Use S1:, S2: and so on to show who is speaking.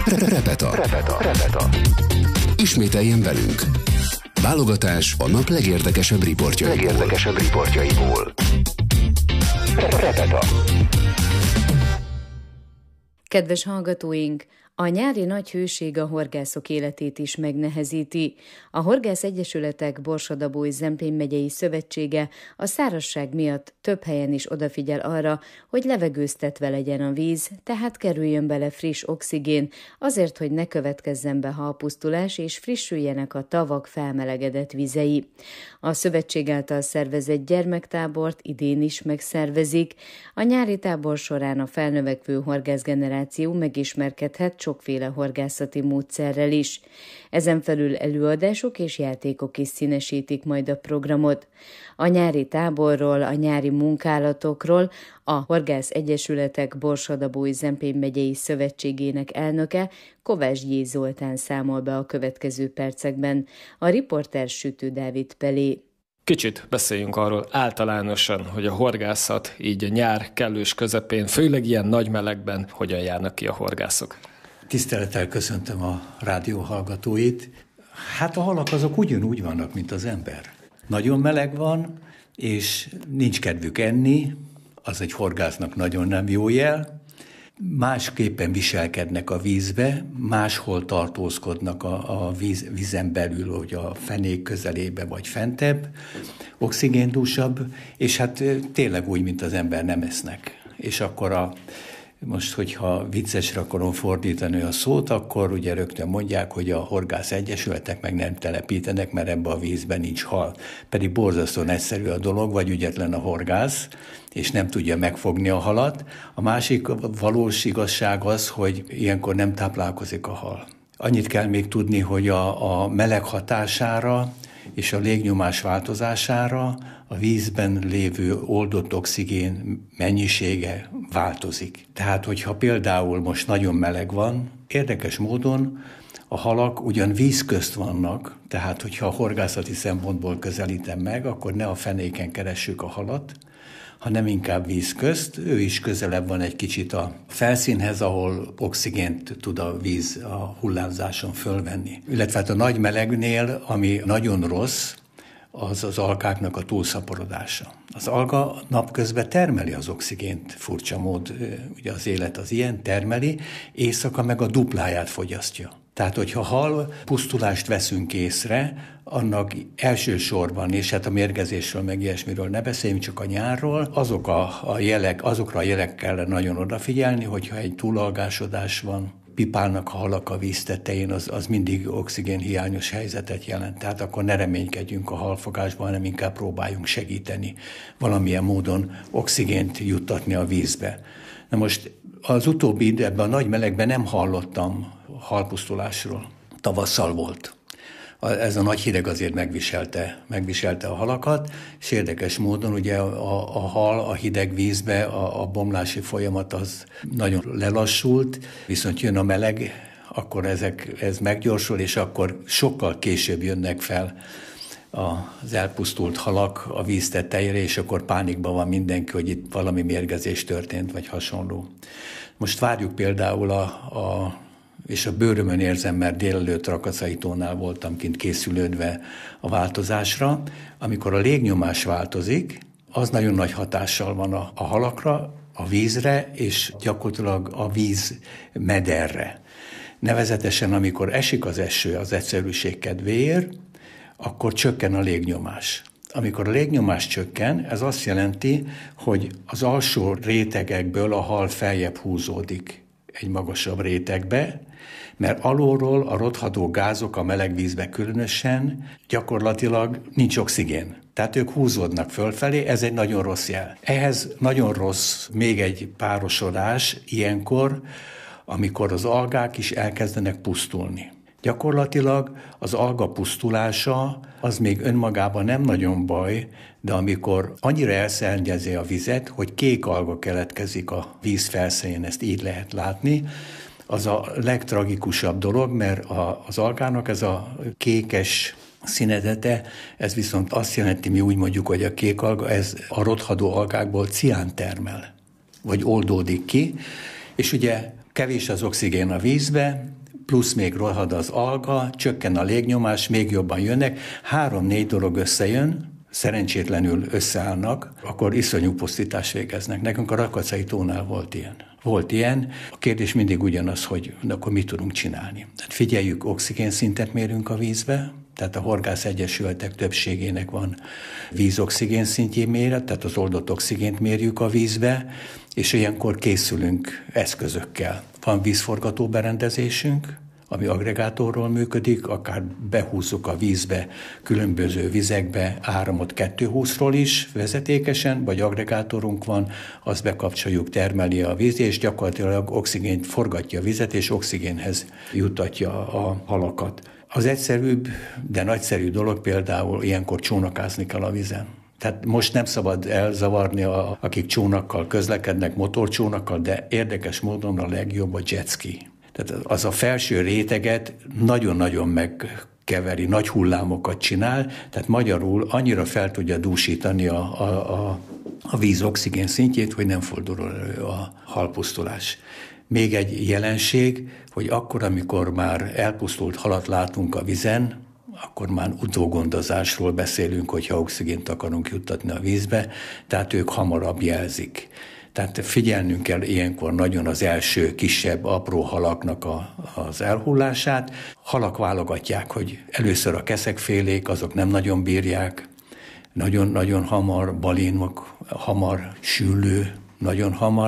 S1: Repeta. Ismételjen velünk. Válogatás a nap legérdekesebb riportjaiból. Repeta.
S2: Kedves hallgatóink! A nyári nagy hőség a horgászok életét is megnehezíti. A Horgász Egyesületek Borsod-Abaúj-Zemplén megyei szövetsége a szárazság miatt több helyen is odafigyel arra, hogy levegőztetve legyen a víz, tehát kerüljön bele friss oxigén, azért, hogy ne következzen be halpusztulás és frissüljenek a tavak felmelegedett vizei. A szövetség által szervezett gyermektábort idén is megszervezik. A nyári tábor során a felnövekvő horgászgeneráció megismerkedhet sokféle horgászati módszerrel is. Ezen felül előadások és játékok is színesítik majd a programot. A nyári táborról, a nyári munkálatokról a Horgász Egyesületek Borsod-Abaúj-Zemplén megyei szövetségének elnöke, Kovács G. Zoltán számol be a következő percekben. A riporter Sütő Dávid Pelé.
S3: Kicsit beszéljünk arról általánosan, hogy a horgászat így a nyár kellős közepén, főleg ilyen nagy melegben hogyan járnak ki a horgászok.
S4: Tisztelettel köszöntöm a rádió hallgatóit. Hát a halak azok ugyanúgy vannak, mint az ember. Nagyon meleg van, és nincs kedvük enni, az egy horgásznak nagyon nem jó jel. Másképpen viselkednek a vízbe, máshol tartózkodnak a vízen belül, hogy a fenék közelébe vagy fentebb, oxigéndúsabb, és hát tényleg úgy, mint az ember, nem esznek. És akkor most, hogyha viccesre akarom fordítani a szót, akkor ugye rögtön mondják, hogy a Horgász Egyesületek meg nem telepítenek, mert ebben a vízben nincs hal. Pedig borzasztóan egyszerű a dolog, vagy ügyetlen a horgász, és nem tudja megfogni a halat. A másik valós igazság az, hogy ilyenkor nem táplálkozik a hal. Annyit kell még tudni, hogy a meleg hatására és a légnyomás változására a vízben lévő oldott oxigén mennyisége változik. Tehát, hogyha például most nagyon meleg van, érdekes módon a halak ugyan víz közt vannak, tehát, hogyha a horgászati szempontból közelítem meg, akkor ne a fenéken keressük a halat, hanem inkább víz közt. Ő is közelebb van egy kicsit a felszínhez, ahol oxigént tud a víz a hullámzáson fölvenni. Illetve hát a nagy melegnél, ami nagyon rossz, az algáknak a túlszaporodása. Az alga napközben termeli az oxigént, furcsa mód, ugye az élet az ilyen, termeli, éjszaka meg a dupláját fogyasztja. Tehát, hogyha hal pusztulást veszünk észre, annak elsősorban, és hát a mérgezésről meg ilyesmiről ne beszéljünk, csak a nyárról, azokra a jelek kell nagyon odafigyelni, hogyha egy túlalgásodás van, pipálnak a halak a víz tetején, az mindig oxigénhiányos helyzetet jelent. Tehát akkor ne reménykedjünk a halfogásban, hanem inkább próbáljunk segíteni valamilyen módon oxigént juttatni a vízbe. Na most az utóbbi időben, a nagy melegben nem hallottam halpusztulásról. Tavasszal volt. Ez a nagy hideg azért megviselte a halakat, és érdekes módon ugye a hal a hideg vízbe, a bomlási folyamat az nagyon lelassult, viszont jön a meleg, akkor ez meggyorsul, és akkor sokkal később jönnek fel az elpusztult halak a víz tetejére, és akkor pánikban van mindenki, hogy itt valami mérgezés történt, vagy hasonló. Most várjuk például és a bőrömön érzem, mert délelőtt Rakacaitónál voltam kint készülődve a változásra. Amikor a légnyomás változik, az nagyon nagy hatással van a halakra, a vízre, és gyakorlatilag a víz mederre. Nevezetesen, amikor esik az eső az egyszerűség kedvéért, akkor csökken a légnyomás. Amikor a légnyomás csökken, ez azt jelenti, hogy az alsó rétegekből a hal feljebb húzódik egy magasabb rétegbe, mert alulról a rothadó gázok a meleg vízbe különösen gyakorlatilag nincs oxigén. Tehát ők húzódnak fölfelé, ez egy nagyon rossz jel. Ehhez nagyon rossz még egy párosodás ilyenkor, amikor az algák is elkezdenek pusztulni. Gyakorlatilag az alga pusztulása az még önmagában nem nagyon baj, de amikor annyira elszennyezi a vizet, hogy kék alga keletkezik a víz felszínén, ezt így lehet látni, az a legtragikusabb dolog, mert az algának ez a kékes színezete, ez viszont azt jelenti, mi úgy mondjuk, hogy a kék alga, ez a rothadó algákból cián termel, vagy oldódik ki, és ugye kevés az oxigén a vízbe, plusz még rohad az alga, csökken a légnyomás, még jobban jönnek, 3-4 dolog összejön, szerencsétlenül összeállnak, akkor iszonyú pusztítást végeznek. Nekünk a Rakacai tónál volt ilyen. A kérdés mindig ugyanaz, hogy akkor mit tudunk csinálni. Tehát figyeljük, oxigénszintet mérünk a vízbe, tehát a horgász egyesületek többségének van vízoxigén szintjén méret, tehát az oldott oxigént mérjük a vízbe, és ilyenkor készülünk eszközökkel. Van vízforgató berendezésünk, ami aggregátorról működik, akár behúzzuk a vízbe, különböző vizekbe áramot 220-ról is vezetékesen, vagy aggregátorunk van, azt bekapcsoljuk, termeli a víz, és gyakorlatilag oxigént forgatja a vizet, és oxigénhez juttatja a halakat. Az egyszerűbb, de nagyszerű dolog például ilyenkor csónakázni kell a vízen. Tehát most nem szabad elzavarni, akik csónakkal közlekednek, motorcsónakkal, de érdekes módon a legjobb a jetski. Tehát az a felső réteget nagyon-nagyon megkeveri, nagy hullámokat csinál, tehát magyarul annyira fel tudja dúsítani a víz oxigén szintjét, hogy nem fordul elő a halpusztulás. Még egy jelenség, hogy akkor, amikor már elpusztult halat látunk a vízen, akkor már utógondozásról beszélünk, hogyha oxigént akarunk juttatni a vízbe, tehát ők hamarabb jelzik. Tehát figyelnünk kell ilyenkor nagyon az első kisebb, apró halaknak az elhullását. Halak válogatják, hogy először a keszekfélék, azok nem nagyon bírják, nagyon-nagyon hamar, balénok hamar, süllő, nagyon hamar,